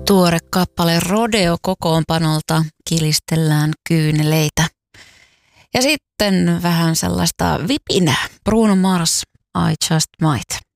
Tuore kappale Rodeo kokoonpanolta Kilistellään kyyneleitä. Ja sitten vähän sellaista vipinää. Bruno Mars, I Just Might.